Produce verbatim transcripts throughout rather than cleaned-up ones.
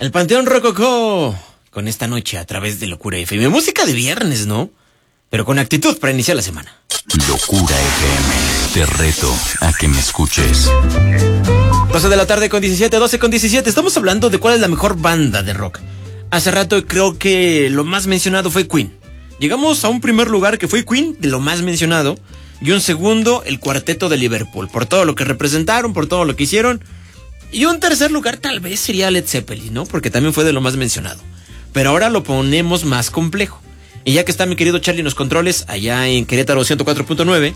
El Panteón Rococó, con esta noche a través de Locura F M. Música de viernes, ¿no? Pero con actitud para iniciar la semana. Locura F M, te reto a que me escuches. doce de la tarde con diecisiete, doce con diecisiete. Estamos hablando de cuál es la mejor banda de rock. Hace rato creo que lo más mencionado fue Queen. Llegamos a un primer lugar que fue Queen, de lo más mencionado. Y un segundo, el Cuarteto de Liverpool, por todo lo que representaron, por todo lo que hicieron. Y un tercer lugar tal vez sería Led Zeppelin, ¿no? Porque también fue de lo más mencionado. Pero ahora lo ponemos más complejo. Y ya que está mi querido Charlie en los controles, allá en Querétaro ciento cuatro punto nueve.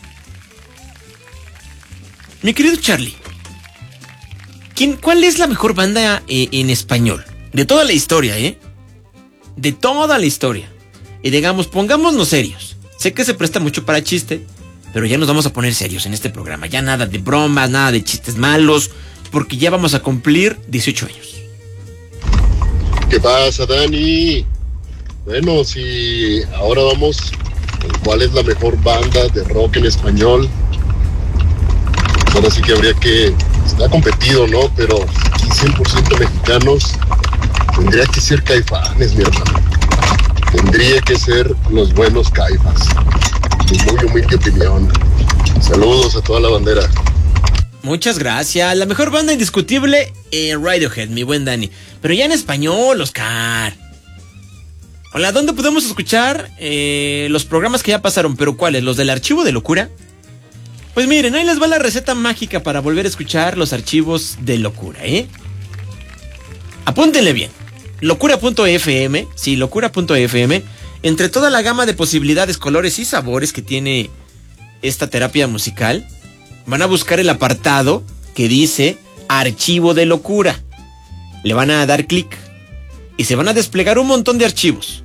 Mi querido Charlie, ¿quién, ¿cuál es la mejor banda eh, en español? De toda la historia, ¿eh? De toda la historia. Y digamos, pongámonos serios. Sé que se presta mucho para chiste, pero ya nos vamos a poner serios en este programa. Ya nada de bromas, nada de chistes malos, porque ya vamos a cumplir dieciocho años. ¿Qué pasa, Dani? Bueno, si ahora vamos con cuál es la mejor banda de rock en español, ahora sí que habría que, está competido, ¿no? Pero aquí cien por ciento mexicanos, tendría que ser Caifanes, mi hermano. Tendría que ser los buenos Caifas. Mi muy humilde opinión. Saludos a toda la bandera. Muchas gracias. La mejor banda indiscutible, eh, Radiohead, mi buen Dani. Pero ya en español, Oscar. Hola, ¿dónde podemos escuchar eh, los programas que ya pasaron? ¿Pero cuáles? ¿Los del Archivo de Locura? Pues miren, ahí les va la receta mágica para volver a escuchar los archivos de Locura, ¿eh? Apúntenle bien. Locura punto F M, sí, Locura punto F M. Entre toda la gama de posibilidades, colores y sabores que tiene esta terapia musical, van a buscar el apartado que dice Archivo de Locura. Le van a dar clic y se van a desplegar un montón de archivos.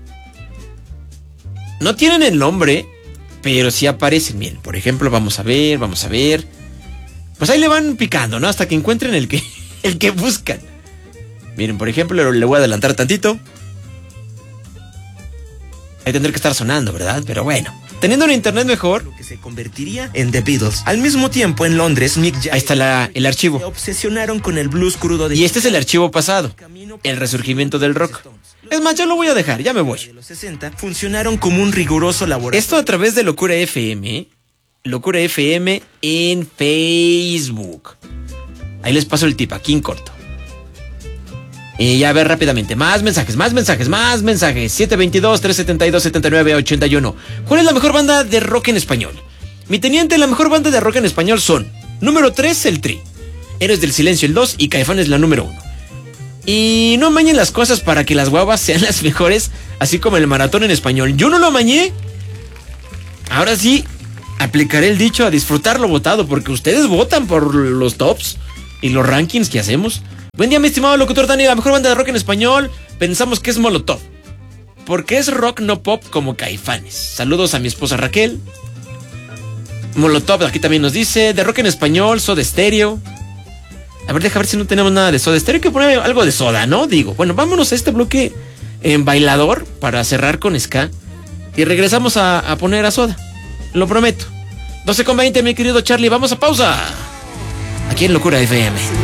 No tienen el nombre, pero sí aparecen. Miren, por ejemplo, vamos a ver, vamos a ver. Pues ahí le van picando, ¿no? Hasta que encuentren el que, el que buscan. Miren, por ejemplo, le voy a adelantar tantito. Ahí tendrá que estar sonando, ¿verdad? Pero bueno, teniendo un internet mejor, lo que se convertiría en The Beatles. Al mismo tiempo, en Londres, Mick Jagger, ahí está la, el archivo. se obsesionaron con el blues crudo de... Y este es el archivo pasado, el resurgimiento del rock. Es más, ya lo voy a dejar, ya me voy. De los sesenta funcionaron como un riguroso laboratorio. Esto a través de Locura F M, ¿eh? Locura F M en Facebook. Ahí les paso el tip, aquí en corto. Y ya a ver rápidamente, más mensajes, más mensajes, más mensajes. siete dos dos, tres siete dos, siete nueve ocho uno. ¿Cuál es la mejor banda de rock en español? Mi teniente, la mejor banda de rock en español son: número tres, el Tri; Héroes del Silencio, el dos; y Caifanes, la número uno. Y no amañen las cosas para que las guavas sean las mejores, así como el maratón en español. Yo no lo amañé. Ahora sí, aplicaré el dicho a disfrutar lo votado, porque ustedes votan por los tops y los rankings que hacemos. Buen día, mi estimado locutor Dani. La mejor banda de rock en español, pensamos que es Molotov, porque es rock no pop como Caifanes. Saludos a mi esposa Raquel. Molotov aquí también nos dice: de rock en español, Soda Stereo. A ver, deja ver si no tenemos nada de Soda Stereo. Hay que poner algo de soda, ¿no? Digo, bueno, vámonos a este bloque en bailador para cerrar con ska. Y regresamos a, a poner a Soda. Lo prometo. doce con veinte, mi querido Charlie. Vamos a pausa. Aquí en Locura F M.